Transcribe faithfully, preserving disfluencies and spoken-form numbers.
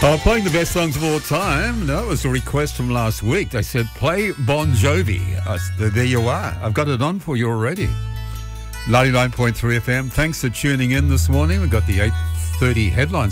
Uh, playing the best songs of all time. That was a request from last week. They said, play Bon Jovi. I said, there you are. I've got it on for you already. ninety-nine point three F M. Thanks for tuning in this morning. We've got the eight thirty headlines.